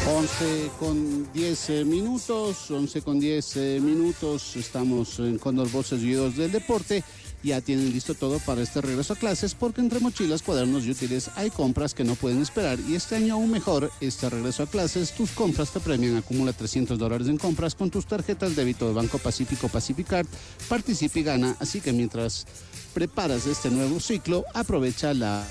11 con 10 minutos, estamos en Cóndor Voces y Oídos del Deporte. Ya tienen listo todo para este regreso a clases, porque entre mochilas, cuadernos y útiles hay compras que no pueden esperar, y este año aún mejor. Este regreso a clases, tus compras te premian. Acumula $300 en compras con tus tarjetas débito de Banco Pacífico, Pacificard. Participa y gana, así que mientras preparas este nuevo ciclo, aprovecha la...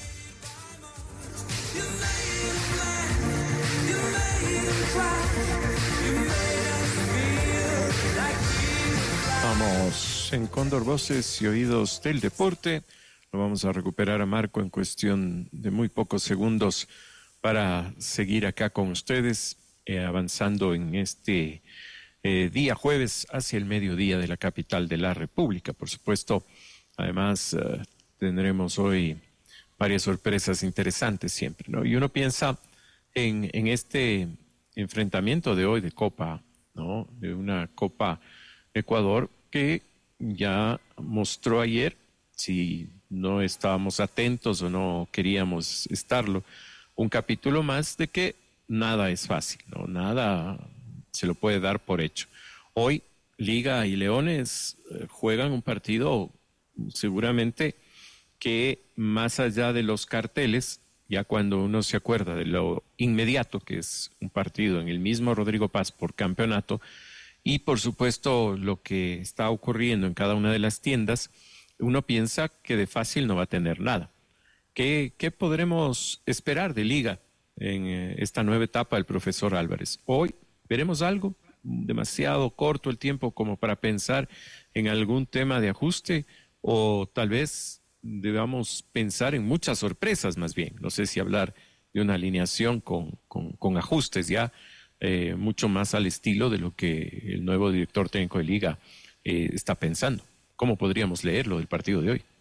Vamos en Cóndor Voces y Oídos del Deporte. Lo vamos a recuperar a Marco en cuestión de muy pocos segundos para seguir acá con ustedes, avanzando en este día jueves hacia el mediodía de la capital de la República. Por supuesto, además tendremos hoy varias sorpresas interesantes siempre, ¿no? Y uno piensa en este enfrentamiento de hoy de Copa, ¿no? De una Copa Ecuador que ya mostró ayer, si no estábamos atentos o no queríamos estarlo, un capítulo más de que nada es fácil, ¿no? Nada se lo puede dar por hecho. Hoy Liga y Leones juegan un partido seguramente que, más allá de los carteles, ya cuando uno se acuerda de lo inmediato que es un partido en el mismo Rodrigo Paz por campeonato, y por supuesto lo que está ocurriendo en cada una de las tiendas, uno piensa que de fácil no va a tener nada. ¿Qué podremos esperar de Liga en esta nueva etapa del profesor Álvarez? Hoy veremos algo, demasiado corto el tiempo como para pensar en algún tema de ajuste, o tal vez debamos pensar en muchas sorpresas más bien. No sé si hablar de una alineación con ajustes ya, mucho más al estilo de lo que el nuevo director técnico de Liga está pensando. ¿Cómo podríamos leerlo del partido de hoy?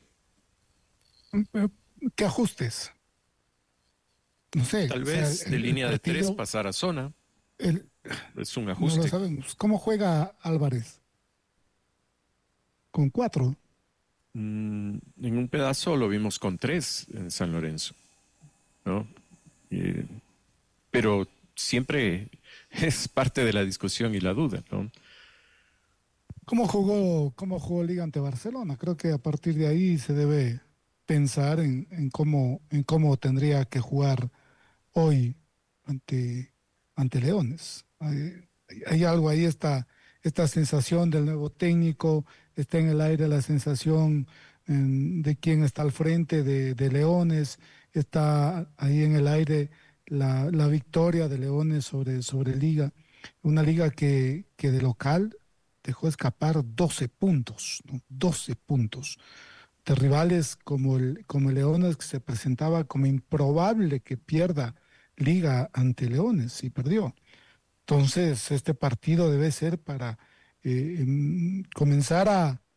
¿Qué ajustes? No sé. Tal vez de línea de tres pasar a zona. Es un ajuste. No lo sabemos. ¿Cómo juega Álvarez? ¿Con 4? En un pedazo lo vimos con 3 en San Lorenzo, ¿no? Pero siempre es parte de la discusión y la duda, ¿no? ¿Cómo jugó Liga ante Barcelona? Creo que a partir de ahí se debe pensar en cómo tendría que jugar hoy ante Leones. Hay algo ahí, esta sensación del nuevo técnico, está en el aire la sensación de quién está al frente de Leones, está ahí en el aire la victoria de Leones sobre Liga, una Liga que de local dejó escapar 12 puntos, ¿no? 12 puntos de rivales como el Leones, que se presentaba como improbable que pierda Liga ante Leones, y perdió. Entonces, este partido debe ser para comenzar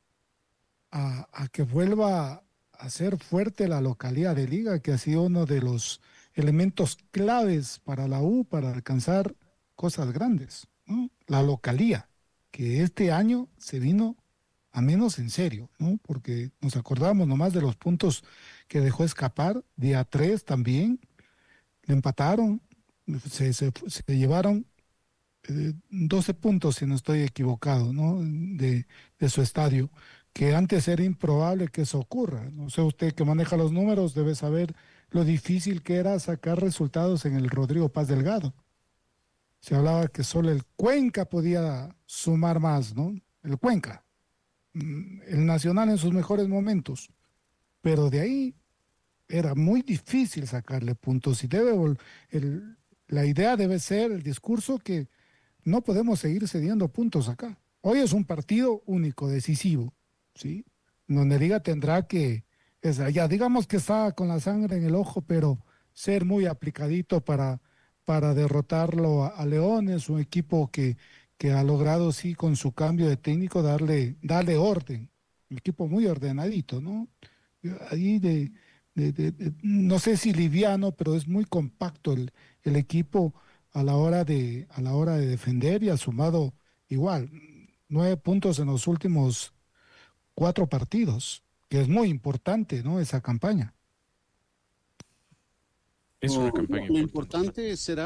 a que vuelva a ser fuerte la localidad de Liga, que ha sido uno de los elementos claves para la U para alcanzar cosas grandes, ¿no? La localía, que este año se vino a menos en serio, ¿no? Porque nos acordamos nomás de los puntos que dejó escapar. Día 3 también le empataron, se llevaron 12 puntos, si no estoy equivocado, ¿no? De su estadio, que antes era improbable que eso ocurra. No sé, usted que maneja los números debe saber lo difícil que era sacar resultados en el Rodrigo Paz Delgado. Se hablaba que solo el Cuenca podía sumar más, ¿no? El Cuenca, el Nacional en sus mejores momentos, pero de ahí era muy difícil sacarle puntos, y la idea debe ser el discurso que no podemos seguir cediendo puntos acá. Hoy es un partido único, decisivo, ¿sí? Donde Liga tendrá ya digamos que está con la sangre en el ojo, pero ser muy aplicadito para derrotarlo a Leones, un equipo que ha logrado, sí, con su cambio de técnico, darle orden. Un equipo muy ordenadito, ¿no? Ahí no sé si liviano, pero es muy compacto el equipo a la hora de defender, y ha sumado igual 9 puntos en los últimos 4 partidos, que es muy importante, ¿no? Esa campaña. Es una campaña Lo importante. importante será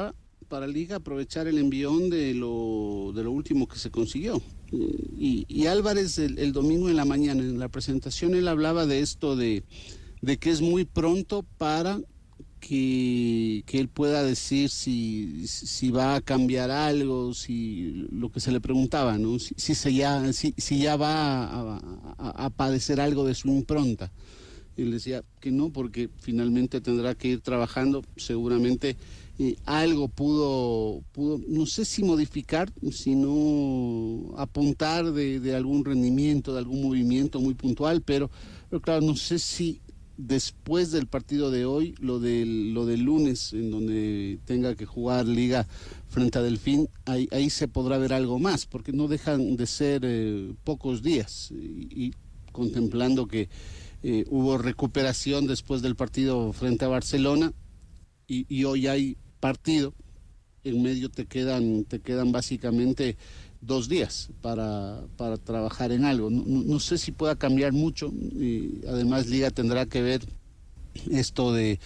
para Liga aprovechar el envión de lo último que se consiguió. Y Álvarez el domingo en la mañana, en la presentación, él hablaba de esto de que es muy pronto para que él pueda decir si va a cambiar algo, si lo que se le preguntaba, ¿no? Si ya va a padecer algo de su impronta. Él decía que no, porque finalmente tendrá que ir trabajando, seguramente algo pudo, no sé si modificar, sino apuntar de algún rendimiento, de algún movimiento muy puntual, pero claro, no sé si después del partido de hoy, lo del lunes, en donde tenga que jugar Liga frente a Delfín, ahí se podrá ver algo más, porque no dejan de ser pocos días, y contemplando que hubo recuperación después del partido frente a Barcelona, y hoy hay partido, en medio te quedan básicamente 2 días para trabajar en algo. No sé si pueda cambiar mucho, y además Liga tendrá que ver esto de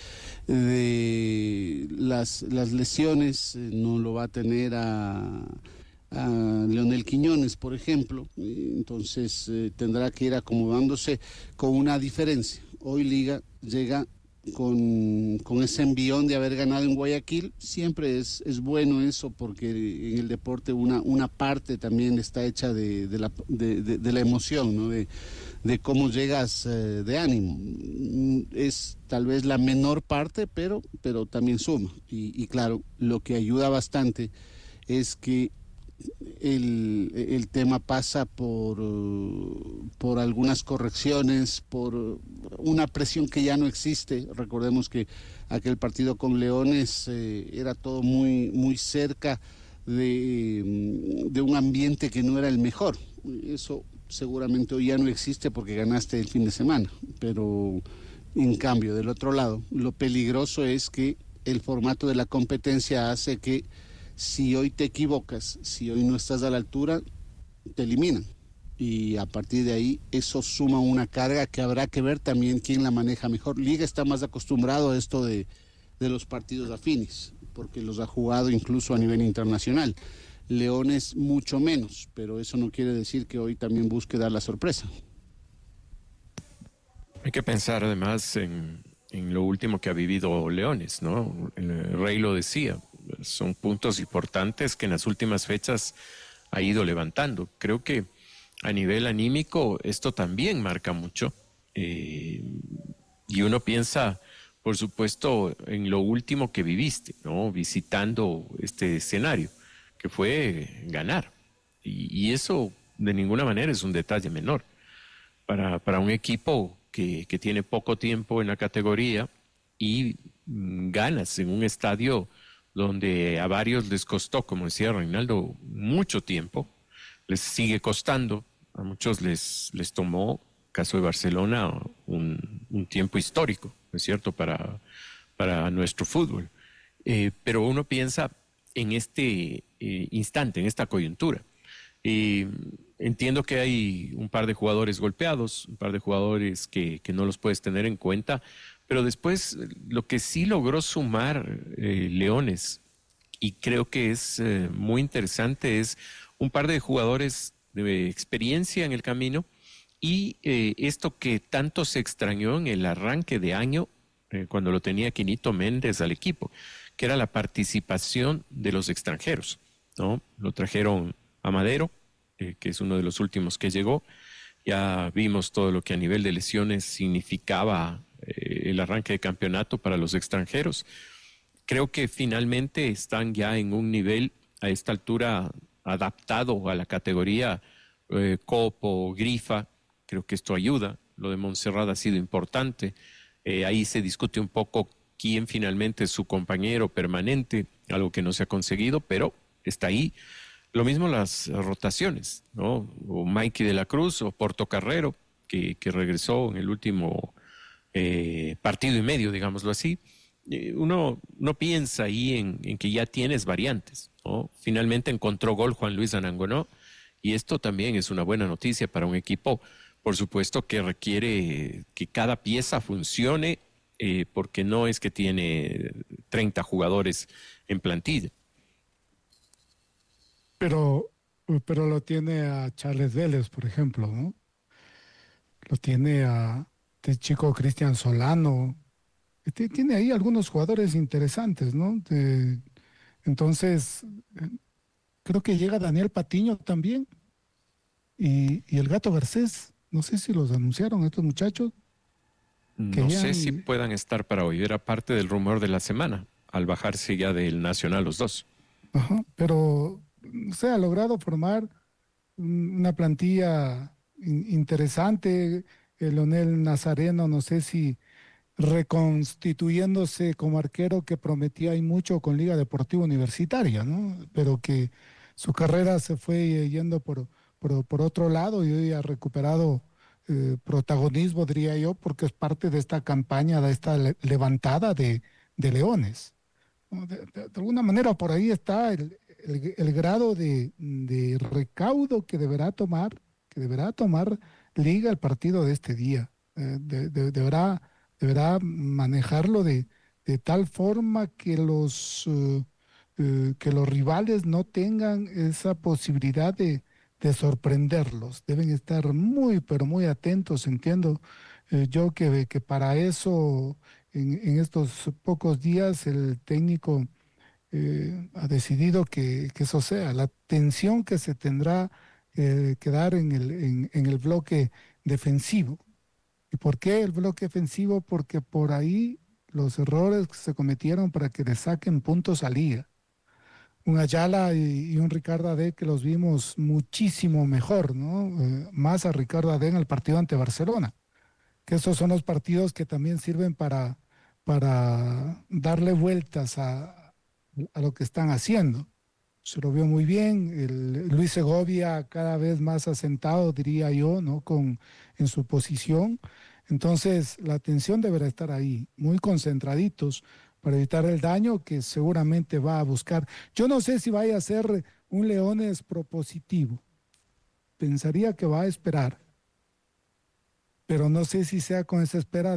las lesiones, no lo va a tener a Leonel Quiñones, por ejemplo, entonces tendrá que ir acomodándose con una diferencia. Hoy Liga llega con ese envión de haber ganado en Guayaquil. Siempre es bueno eso, porque en el deporte una parte también está hecha de la emoción, ¿no? De cómo llegas de ánimo. Es tal vez la menor parte, pero también suma. Y claro, lo que ayuda bastante es que el tema pasa por algunas correcciones, por una presión que ya no existe. Recordemos que aquel partido con Leones era todo muy cerca de un ambiente que no era el mejor. Eso seguramente hoy ya no existe porque ganaste el fin de semana, pero en cambio, del otro lado, lo peligroso es que el formato de la competencia hace que si hoy te equivocas, si hoy no estás a la altura, te eliminan. Y a partir de ahí, eso suma una carga que habrá que ver también quién la maneja mejor. Liga está más acostumbrado a esto de los partidos afines, porque los ha jugado incluso a nivel internacional. Leones mucho menos, pero eso no quiere decir que hoy también busque dar la sorpresa. Hay que pensar además en lo último que ha vivido Leones, ¿no? El Rey lo decía. Son puntos importantes que en las últimas fechas ha ido levantando. Creo que a nivel anímico esto también marca mucho. Y uno piensa, por supuesto, en lo último que viviste, ¿no? Visitando este escenario, que fue ganar. Y eso de ninguna manera es un detalle menor. Para un equipo que tiene poco tiempo en la categoría y ganas en un estadio donde a varios les costó, como decía Reinaldo, mucho tiempo, les sigue costando, a muchos les tomó, caso de Barcelona, un tiempo histórico, ¿no es cierto?, para nuestro fútbol. Pero uno piensa en este instante, en esta coyuntura. Entiendo que hay un par de jugadores golpeados, un par de jugadores que no los puedes tener en cuenta, pero después lo que sí logró sumar Leones, y creo que es muy interesante, es un par de jugadores de experiencia en el camino, y esto que tanto se extrañó en el arranque de año, cuando lo tenía Quinito Méndez al equipo, que era la participación de los extranjeros, ¿no? Lo trajeron a Madero, que es uno de los últimos que llegó. Ya vimos todo lo que a nivel de lesiones significaba el arranque de campeonato para los extranjeros. Creo que finalmente están ya en un nivel a esta altura adaptado a la categoría Copo, Grifa. Creo que esto ayuda. Lo de Montserrat ha sido importante. Ahí se discute un poco quién finalmente es su compañero permanente, algo que no se ha conseguido, pero está ahí. Lo mismo las rotaciones, ¿no? O Mikey de la Cruz o Portocarrero, que regresó en el último partido y medio, digámoslo así. Uno no piensa ahí en que ya tienes variantes, ¿no? Finalmente encontró gol Juan Luis Anangonó, y esto también es una buena noticia para un equipo, por supuesto, que requiere que cada pieza funcione, porque no es que tiene 30 jugadores en plantilla. pero, pero lo tiene a Charles Vélez, por ejemplo, ¿no? Lo tiene a este chico Cristian Solano. Tiene ahí algunos jugadores interesantes, ¿no? Entonces, creo que llega Daniel Patiño también y el Gato Garcés. No sé si los anunciaron estos muchachos que No sé si llegan. puedan estar para hoy. Era parte del rumor de la semana, al bajarse ya del Nacional los dos. Ajá, pero se ha logrado formar una plantilla interesante. Leonel Nazareno, no sé si reconstituyéndose como arquero que prometía y mucho con Liga Deportiva Universitaria, ¿no? Pero que su carrera se fue yendo por otro lado y hoy ha recuperado protagonismo, diría yo, porque es parte de esta campaña, de esta levantada de Leones, ¿no? De alguna manera por ahí está el grado de recaudo que deberá tomar Liga el partido de este día. Deberá manejarlo de tal forma que los rivales no tengan esa posibilidad de sorprenderlos. Deben estar muy, pero muy atentos, entiendo yo que para eso en estos pocos días el técnico ha decidido que eso sea, la tensión que se tendrá que dar en el bloque defensivo. ¿Y por qué el bloque defensivo? Porque por ahí los errores que se cometieron para que le saquen puntos a Liga. Un Ayala y un Ricardo Ade que los vimos muchísimo mejor, ¿no? Más a Ricardo Ade en el partido ante Barcelona, que esos son los partidos que también sirven para darle vueltas a lo que están haciendo. Se lo vio muy bien, Luis Segovia cada vez más asentado, diría yo, ¿no? En su posición. Entonces, la atención deberá estar ahí, muy concentraditos para evitar el daño que seguramente va a buscar. Yo no sé si vaya a ser un Leones propositivo. Pensaría que va a esperar, pero no sé si sea con esa espera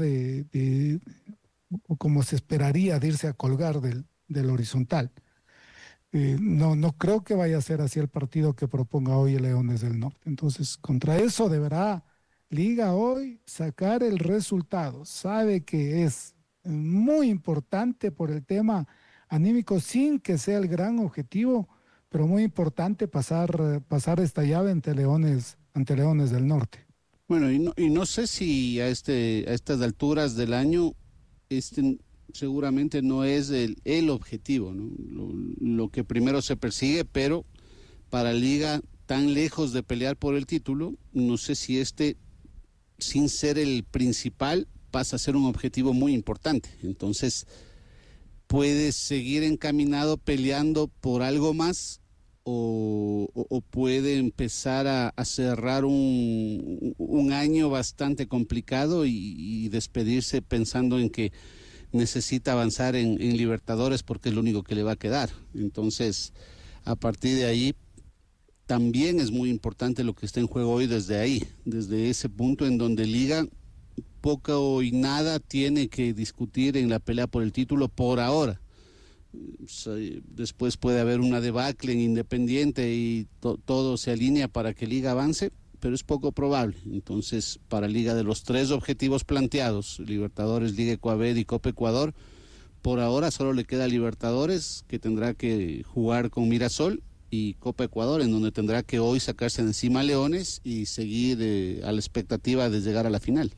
o como se esperaría de irse a colgar del horizontal. No creo que vaya a ser así el partido que proponga hoy el Leones del Norte. Entonces, contra eso deberá Liga hoy sacar el resultado. Sabe que es muy importante por el tema anímico, sin que sea el gran objetivo, pero muy importante pasar esta llave ante Leones del Norte. Bueno, y no sé si a estas alturas del año, este seguramente no es el objetivo, ¿no? Lo que primero se persigue, pero para Liga, tan lejos de pelear por el título, no sé si sin ser el principal, pasa a ser un objetivo muy importante. Entonces, puedes seguir encaminado peleando por algo más o puede empezar a cerrar un año bastante complicado y despedirse pensando en que necesita avanzar en Libertadores porque es lo único que le va a quedar. Entonces, a partir de ahí, también es muy importante lo que está en juego hoy desde ahí, desde ese punto en donde Liga poco y nada tiene que discutir en la pelea por el título por ahora. Después puede haber una debacle en Independiente y todo se alinea para que Liga avance, pero es poco probable. Entonces, para Liga, de los tres objetivos planteados, Libertadores, Liga Ecuaved y Copa Ecuador, por ahora solo le queda Libertadores, que tendrá que jugar con Mirasol, y Copa Ecuador, en donde tendrá que hoy sacarse de encima a Leones y seguir a la expectativa de llegar a la final.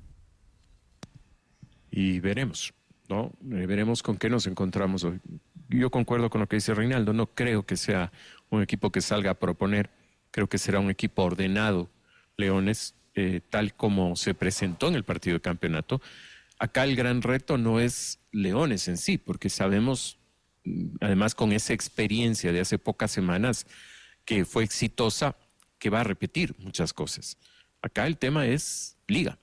Y veremos, ¿no? Veremos con qué nos encontramos hoy. Yo concuerdo con lo que dice Reinaldo, no creo que sea un equipo que salga a proponer, creo que será un equipo ordenado, Leones, tal como se presentó en el partido de campeonato. Acá el gran reto no es Leones en sí, porque sabemos, además con esa experiencia de hace pocas semanas, que fue exitosa, que va a repetir muchas cosas. Acá el tema es Liga.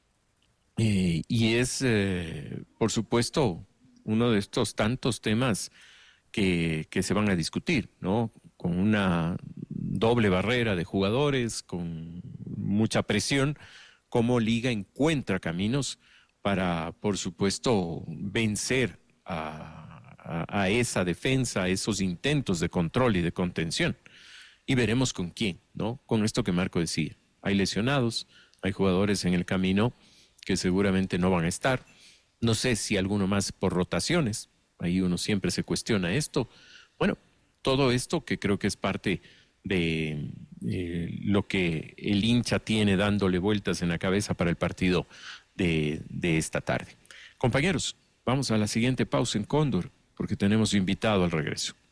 Y es, por supuesto, uno de estos tantos temas que se van a discutir, ¿no? Con una doble barrera de jugadores, con mucha presión, cómo Liga encuentra caminos para, por supuesto, vencer a esa defensa, a esos intentos de control y de contención. Y veremos con quién, ¿no? Con esto que Marco decía. Hay lesionados, hay jugadores en el camino que seguramente no van a estar. No sé si alguno más por rotaciones. Ahí uno siempre se cuestiona esto. Bueno, todo esto que creo que es parte de lo que el hincha tiene dándole vueltas en la cabeza para el partido de esta tarde. Compañeros, vamos a la siguiente pausa en Cóndor, porque tenemos invitado al regreso.